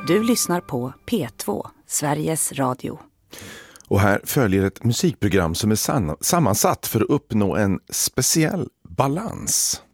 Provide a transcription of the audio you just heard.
Du lyssnar på P2, Sveriges Radio. Och här följer ett musikprogram som är sammansatt för att uppnå en speciell balans.